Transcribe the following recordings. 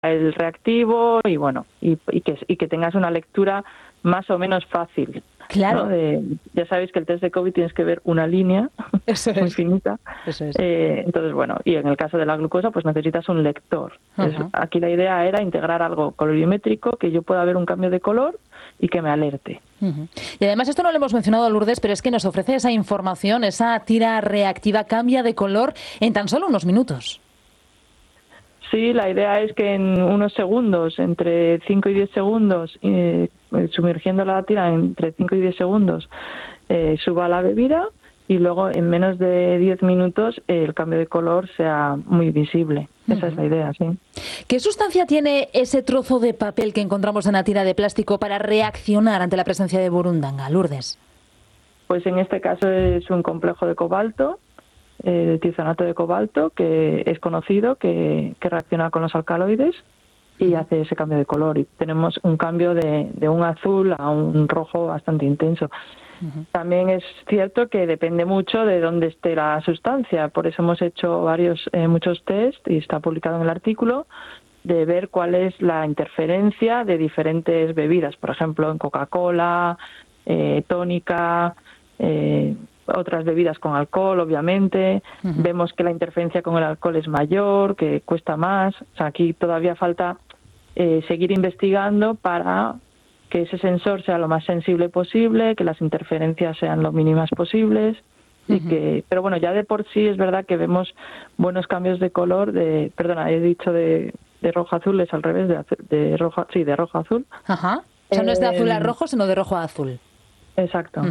el reactivo y bueno, y que tengas una lectura más o menos fácil. Claro. ¿No? Ya sabéis que el test de COVID tienes que ver una línea muy finita. Eso es. Entonces, bueno, y en el caso de la glucosa, pues necesitas un lector. Entonces, aquí la idea era integrar algo colorimétrico, que yo pueda ver un cambio de color y que me alerte. Y además esto no lo hemos mencionado, Lourdes, pero es que nos ofrece esa información, esa tira reactiva cambia de color en tan solo unos minutos. Sí, la idea es que en unos segundos, entre 5 y 10 segundos, sumergiendo la tira entre 5 y 10 segundos, suba la bebida y luego en menos de 10 minutos el cambio de color sea muy visible. Esa es la idea, sí. ¿Qué sustancia tiene ese trozo de papel que encontramos en la tira de plástico para reaccionar ante la presencia de burundanga, Lourdes? Pues en este caso es un complejo de cobalto, de tizonato de cobalto, que es conocido, que reacciona con los alcaloides y hace ese cambio de color. Y tenemos un cambio de un azul a un rojo bastante intenso. También es cierto que depende mucho de dónde esté la sustancia. Por eso hemos hecho muchos test, y está publicado en el artículo, de ver cuál es la interferencia de diferentes bebidas. Por ejemplo, en Coca-Cola, tónica, otras bebidas con alcohol, obviamente. Vemos que la interferencia con el alcohol es mayor, que cuesta más. O sea, aquí todavía falta seguir investigando para que ese sensor sea lo más sensible posible, que las interferencias sean lo mínimas posibles. Pero bueno, ya de por sí es verdad que vemos buenos cambios de color. He dicho de rojo a azul, es al revés, de rojo a azul. Ajá. O sea, no es de azul a rojo, sino de rojo a azul. Exacto.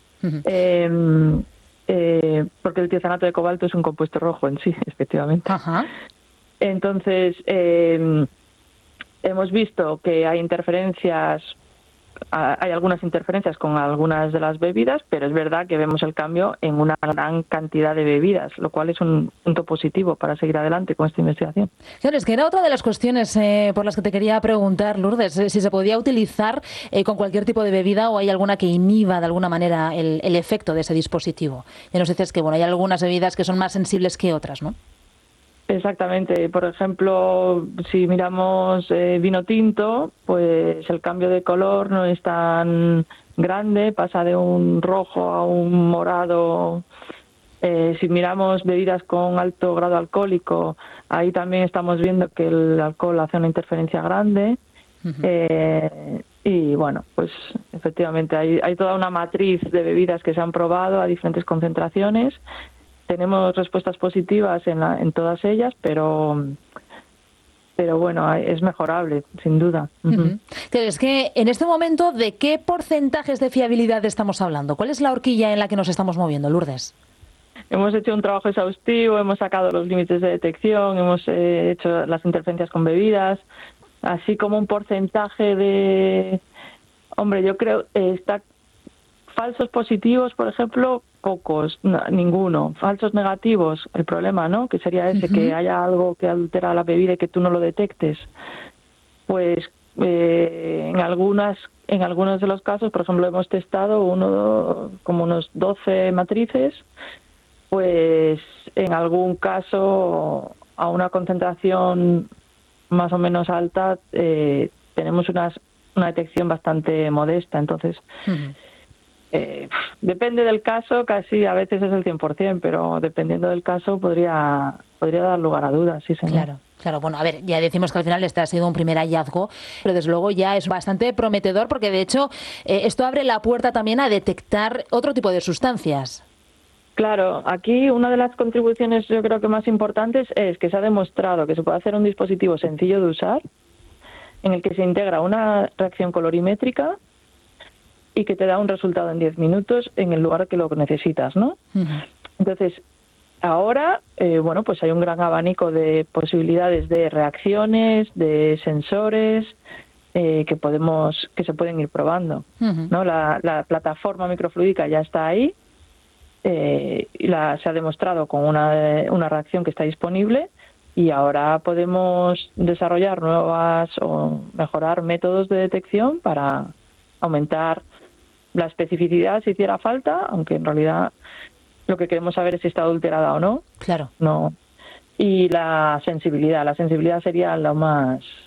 Porque el tizonato de cobalto es un compuesto rojo en sí, efectivamente. Ajá. Entonces, hemos visto que hay algunas interferencias con algunas de las bebidas, pero es verdad que vemos el cambio en una gran cantidad de bebidas, lo cual es un punto positivo para seguir adelante con esta investigación. Claro, es que era otra de las cuestiones por las que te quería preguntar, Lourdes, si se podía utilizar con cualquier tipo de bebida o hay alguna que inhiba de alguna manera el efecto de ese dispositivo. Ya nos dices que bueno, hay algunas bebidas que son más sensibles que otras, ¿no? Exactamente. Por ejemplo, si miramos vino tinto, pues el cambio de color no es tan grande, pasa de un rojo a un morado. Si miramos bebidas con alto grado alcohólico, ahí también estamos viendo que el alcohol hace una interferencia grande. Y bueno, pues efectivamente hay toda una matriz de bebidas que se han probado a diferentes concentraciones. Tenemos respuestas positivas en todas ellas, pero bueno, es mejorable, sin duda. Es que en este momento, ¿de qué porcentajes de fiabilidad estamos hablando? ¿Cuál es la horquilla en la que nos estamos moviendo, Lourdes? Hemos hecho un trabajo exhaustivo, hemos sacado los límites de detección, hemos hecho las interferencias con bebidas, así como un porcentaje de... Hombre, yo creo está falsos positivos, por ejemplo, pocos, ninguno. Falsos negativos, el problema, ¿no? Que sería ese, que haya algo que altera la bebida y que tú no lo detectes. Pues en algunos de los casos, por ejemplo, hemos testado como unos 12 matrices, pues en algún caso a una concentración más o menos alta tenemos una detección bastante modesta. Entonces, depende del caso, casi a veces es el 100%, pero dependiendo del caso podría dar lugar a dudas, sí, señor. Claro, bueno, a ver, ya decimos que al final este ha sido un primer hallazgo, pero desde luego ya es bastante prometedor porque de hecho esto abre la puerta también a detectar otro tipo de sustancias. Claro, aquí una de las contribuciones yo creo que más importantes es que se ha demostrado que se puede hacer un dispositivo sencillo de usar en el que se integra una reacción colorimétrica y que te da un resultado en 10 minutos en el lugar que lo necesitas, ¿no? Entonces, ahora, bueno, pues hay un gran abanico de posibilidades de reacciones, de sensores que se pueden ir probando, ¿no? La plataforma microfluídica ya está ahí, se ha demostrado con una reacción que está disponible y ahora podemos desarrollar nuevas o mejorar métodos de detección para aumentar la especificidad si hiciera falta, aunque en realidad lo que queremos saber es si está adulterada o no. Claro. No. y la sensibilidad. La sensibilidad sería lo más